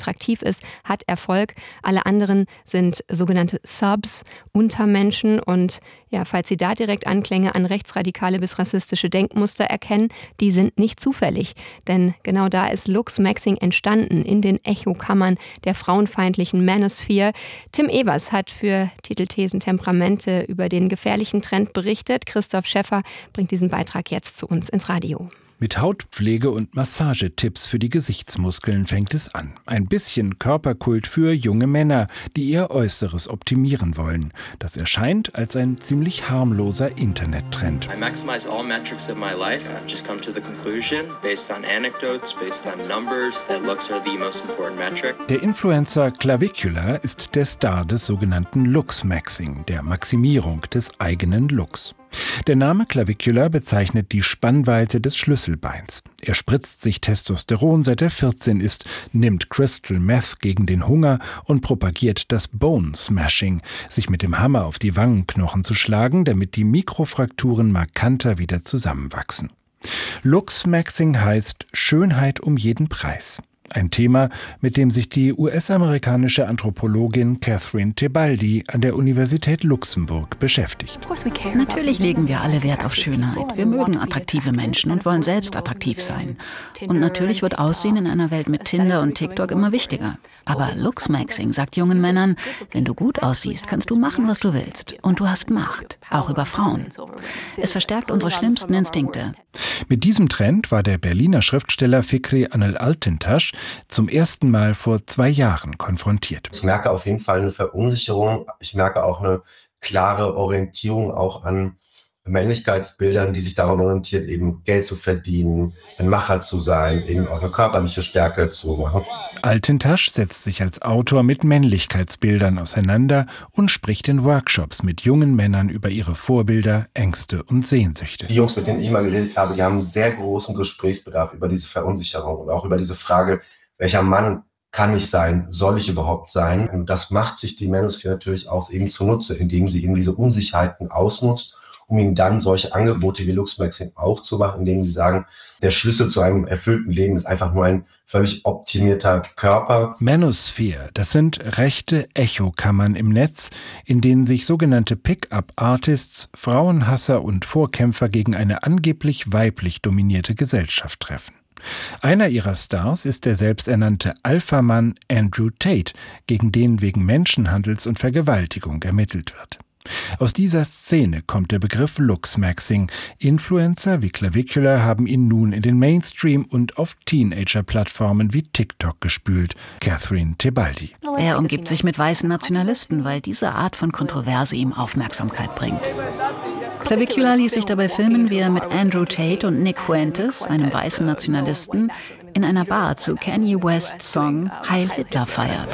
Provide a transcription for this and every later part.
attraktiv ist, hat Erfolg. Alle anderen sind sogenannte Subs, Untermenschen. Und ja, falls Sie da direkt Anklänge an rechtsradikale bis rassistische Denkmuster erkennen, die sind nicht zufällig. Denn genau da ist Lux-Maxing entstanden, in den Echokammern der frauenfeindlichen Manosphere. Tim Evers hat für Titelthesen Temperamente über den gefährlichen Trend berichtet. Christoph Schäffer bringt diesen Beitrag jetzt zu uns ins Radio. Mit Hautpflege und Massagetipps für die Gesichtsmuskeln fängt es an. Ein bisschen Körperkult für junge Männer, die ihr Äußeres optimieren wollen. Das erscheint als ein ziemlich harmloser Internettrend. I maximize all metrics of my life. I've just come to the conclusion, based on anecdotes, based on numbers, that looks are the most important metric. Der Influencer Clavicula ist der Star des sogenannten Lux-Maxing, der Maximierung des eigenen Looks. Der Name Clavicula bezeichnet die Spannweite des Schlüsselbeins. Er spritzt sich Testosteron, seit er 14 ist, nimmt Crystal Meth gegen den Hunger und propagiert das Bone Smashing, sich mit dem Hammer auf die Wangenknochen zu schlagen, damit die Mikrofrakturen markanter wieder zusammenwachsen. Lux-Maxing heißt Schönheit um jeden Preis. Ein Thema, mit dem sich die US-amerikanische Anthropologin Catherine Tebaldi an der Universität Luxemburg beschäftigt. Natürlich legen wir alle Wert auf Schönheit. Wir mögen attraktive Menschen und wollen selbst attraktiv sein. Und natürlich wird Aussehen in einer Welt mit Tinder und TikTok immer wichtiger. Aber Lux-Maxing sagt jungen Männern, wenn du gut aussiehst, kannst du machen, was du willst. Und du hast Macht, auch über Frauen. Es verstärkt unsere schlimmsten Instinkte. Mit diesem Trend war der Berliner Schriftsteller Fikri Anıl Altintaş zum ersten Mal vor 2 Jahren konfrontiert. Ich merke auf jeden Fall eine Verunsicherung. Ich merke auch eine klare Orientierung auch an Männlichkeitsbildern, die sich daran orientiert, eben Geld zu verdienen, ein Macher zu sein, eben auch eine körperliche Stärke zu machen. Altintaş setzt sich als Autor mit Männlichkeitsbildern auseinander und spricht in Workshops mit jungen Männern über ihre Vorbilder, Ängste und Sehnsüchte. Die Jungs, mit denen ich mal geredet habe, die haben sehr großen Gesprächsbedarf über diese Verunsicherung und auch über diese Frage, welcher Mann kann ich sein, soll ich überhaupt sein? Und das macht sich die Manosphere natürlich auch eben zunutze, indem sie eben diese Unsicherheiten ausnutzt, um ihnen dann solche Angebote wie Lux-Maxing auch zu machen, indem sie sagen, der Schlüssel zu einem erfüllten Leben ist einfach nur ein völlig optimierter Körper. Manosphere, das sind rechte Echokammern im Netz, in denen sich sogenannte Pick-up-Artists, Frauenhasser und Vorkämpfer gegen eine angeblich weiblich dominierte Gesellschaft treffen. Einer ihrer Stars ist der selbsternannte Alpha-Mann Andrew Tate, gegen den wegen Menschenhandels und Vergewaltigung ermittelt wird. Aus dieser Szene kommt der Begriff Lux-Maxing. Influencer wie Clavicula haben ihn nun in den Mainstream und auf Teenager-Plattformen wie TikTok gespült. Catherine Tebaldi. Er umgibt sich mit weißen Nationalisten, weil diese Art von Kontroverse ihm Aufmerksamkeit bringt. Clavicula ließ sich dabei filmen, wie er mit Andrew Tate und Nick Fuentes, einem weißen Nationalisten, in einer Bar zu Kanye Wests Song Heil Hitler feiert.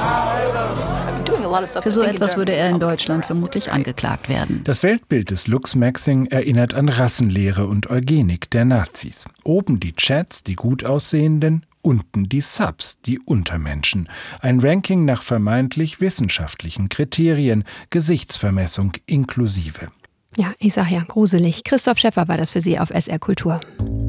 Für so etwas würde er in Deutschland vermutlich angeklagt werden. Das Weltbild des Lux-Maxing erinnert an Rassenlehre und Eugenik der Nazis. Oben die Chats, die gut aussehenden, unten die Subs, die Untermenschen. Ein Ranking nach vermeintlich wissenschaftlichen Kriterien, Gesichtsvermessung inklusive. Ja, ich sag ja, gruselig. Christoph Schäffer war das für Sie auf SR Kultur.